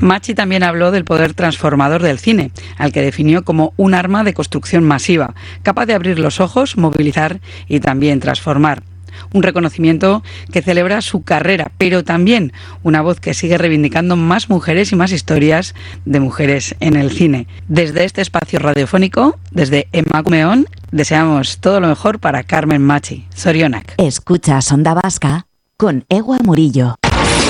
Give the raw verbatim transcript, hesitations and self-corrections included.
Machi también habló del poder transformador del cine, al que definió como un arma de construcción masiva, capaz de abrir los ojos, movilizar y también transformar. Un reconocimiento que celebra su carrera, pero también una voz que sigue reivindicando más mujeres y más historias de mujeres en el cine. Desde este espacio radiofónico, desde Emakumeon, deseamos todo lo mejor para Carmen Machi. Zorionak. Escuchas Onda Vasca con Ewa Murillo.